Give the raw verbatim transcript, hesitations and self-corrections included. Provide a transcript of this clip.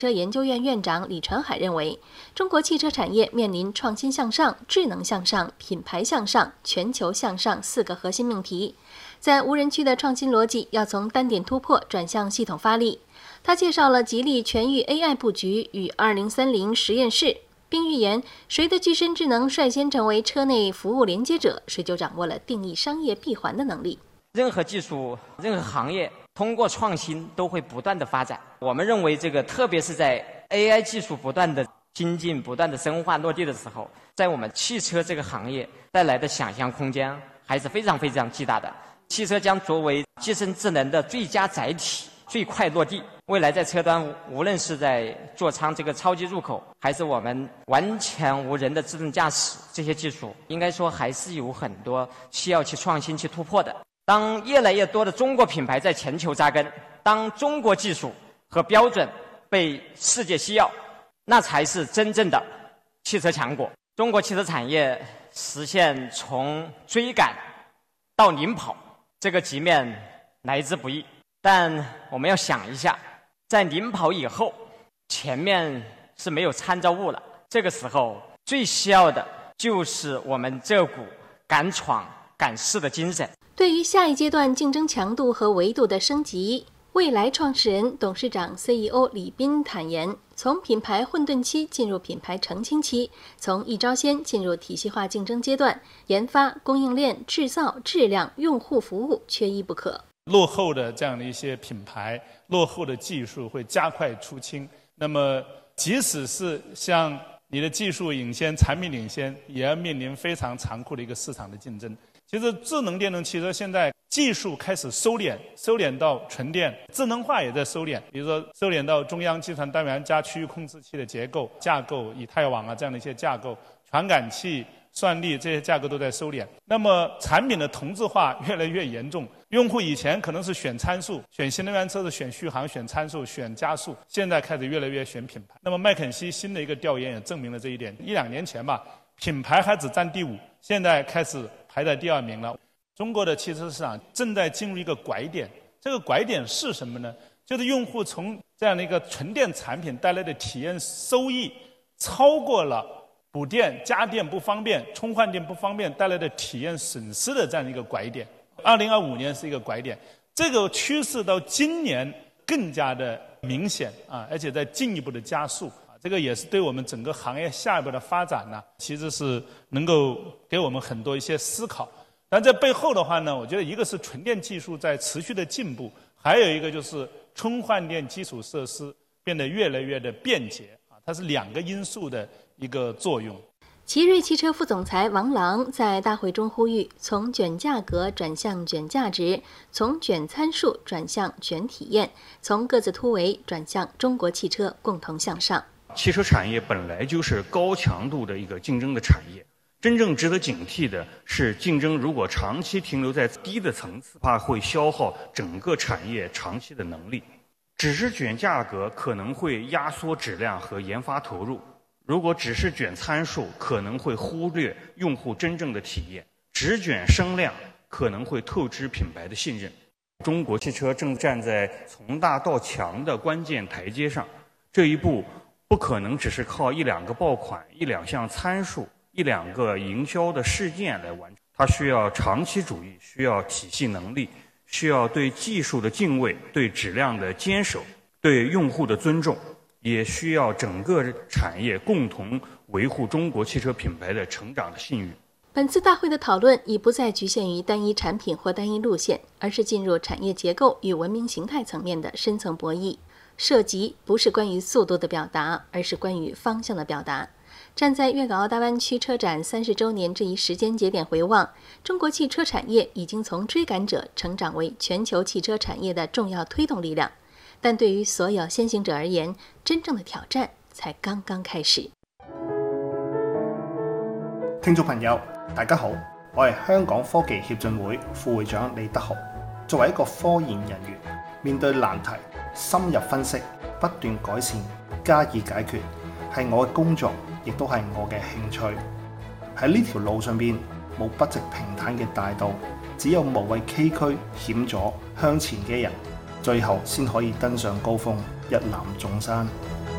车研究院院长李传海认为，中国汽车产业面临创新向上、智能向上、品牌向上、全球向上四个核心命题。在无人区的创新逻辑要从单点突破转向系统发力。他介绍了吉利全域 A I 布局与二零三零实验室，并预言谁的具身智能率先成为车内服务连接者，谁就掌握了定义商业闭环的能力。 任何技术、任何行业通过创新都会不断的发展。我们认为这个，特别是在 A I 技术不断的精进、不断的深化落地的时候，在我们汽车这个行业带来的想象空间还是非常非常巨大的。汽车将作为机身智能的最佳载体，最快落地。未来在车端，无论是在座舱这个超级入口，还是我们完全无人的自动驾驶，这些技术应该说还是有很多需要去创新、去突破的。当越来越多的中国品牌在全球扎根，当中国技术和标准被世界需要，那才是真正的汽车强国。中国汽车产业实现从追赶到领跑，这个局面来之不易。但我们要想一下，在领跑以后，前面是没有参照物了，这个时候最需要的就是我们这股敢闯敢试的精神。 对于下一阶段竞争强度和维度的升级，蔚来创始人、董事长 C E O 李斌坦言，从品牌混沌期进入品牌澄清期，从一招鲜进入体系化竞争阶段，研发、供应链、制造、质量、用户服务缺一不可。 落后的这样的一些品牌、落后的技术会加快出清。那么，即使是像你的技术领先、产品领先，也要面临非常残酷的一个市场的竞争。其实，智能电动汽车现在技术开始收敛，收敛到纯电，智能化也在收敛。比如说，收敛到中央集团单元加区域控制器的结构、架构，以太网啊这样的一些架构，传感器、算力这些架构都在收敛。那么，产品的同质化越来越严重。用户以前可能是选参数，选新能源车是选续航、选参数、选加速，现在开始越来越选品牌。那么，麦肯锡新的一个调研也证明了这一点。一两年前吧，品牌还只占第五，现在开始排在第二名了。中国的汽车市场正在进入一个拐点，这个拐点是什么呢？就是用户从这样的一个纯电产品带来的体验收益，超过了补电、加电不方便、充换电不方便带来的体验损失的这样一个拐点。二零二五年是一个拐点，这个趋势到今年更加的明显啊，而且在进一步的加速啊，这个也是对我们整个行业下一步的发展呢，其实是能够给我们很多一些思考。但这背后的话呢，我觉得一个是纯电技术在持续的进步，还有一个就是充换电基础设施变得越来越的便捷啊，它是两个因素的一个作用。 奇瑞汽车副总裁王朗在大会中呼吁，从卷价格转向卷价值，从卷参数转向卷体验，从各自突围转向中国汽车共同向上。 汽车产业本来就是高强度的一个竞争的产业，真正值得警惕的是，竞争如果长期停留在低的层次，怕会消耗整个产业长期的能力。只是卷价格可能会压缩质量和研发投入，如果只是卷参数，可能会忽略用户真正的体验；只卷声量，可能会透支品牌的信任。中国汽车正站在从大到强的关键台阶上，这一步不可能只是靠一两个爆款、一两项参数、一两个营销的事件来完成，它需要长期主义，需要体系能力，需要对技术的敬畏，对质量的坚守，对用户的尊重，也需要整个产业共同维护中国汽车品牌的成长的信誉。 本次大会的讨论已不再局限于单一产品或单一路线，而是进入产业结构与文明形态层面的深层博弈，涉及不是关于速度的表达，而是关于方向的表达。站在粤港澳大湾区车展三十周年这一时间节点回望，中国汽车产业已经从追赶者成长为全球汽车产业的重要推动力量。但对于所有先行者而言，真正的挑战才刚刚開始。 聽眾朋友，大家好，我係香港科技協進會副會長李德豪。作為一個科研人員，面對難題，深入分析，不斷改善，加以解決，係我嘅工作，亦都係我嘅興趣。喺呢條路上邊，冇不直平坦嘅大道，只有無畏崎嶇險阻向前嘅人，最後先可以登上高峰，一覽眾山。